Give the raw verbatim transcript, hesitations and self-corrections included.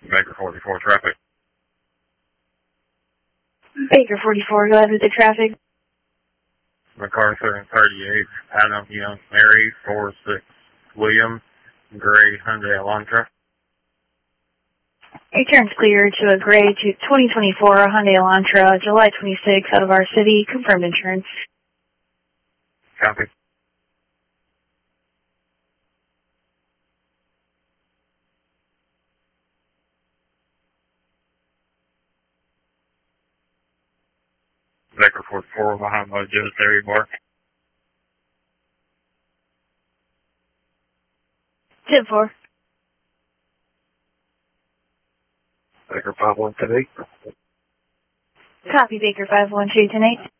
Baker forty-four traffic. Baker forty-four, go ahead with the traffic. MacArthur and thirty-eight, Adam Young Mary, four six William, gray Hyundai Elantra. Returns clear to a gray to twenty twenty-four Hyundai Elantra, July twenty-sixth, out of our city, confirmed insurance. Copy. Baker forty-four, Muhammad Joe Terry Bar. ten four. Baker five one two eight. Copy, Baker five one two, ten eight.